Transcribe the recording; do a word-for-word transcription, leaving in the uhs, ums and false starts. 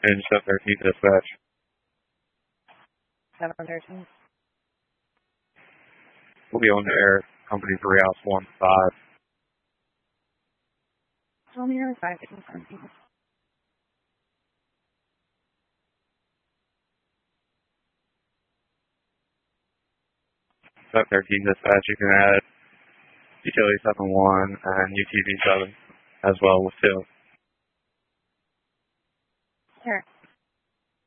And seven thirteen dispatch. seven thirteen. We'll be on the air, company three house one five. Tell me your five to confirm, please. seven thirteen dispatch, you can add utility seven one and U T V seven as well with two. Sure.